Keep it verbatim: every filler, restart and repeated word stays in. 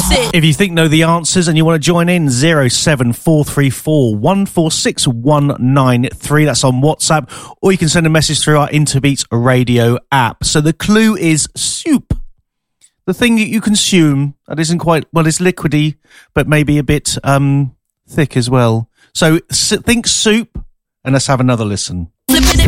it. If you think know the answers and you want to join in, zero seven four three four one four six one nine three. That's on WhatsApp, or you can send a message through our Interbeats radio app. So the clue is soup. The thing that you consume that isn't quite, well, it's liquidy, but maybe a bit um, thick as well. So think soup, and let's have another listen. Flippity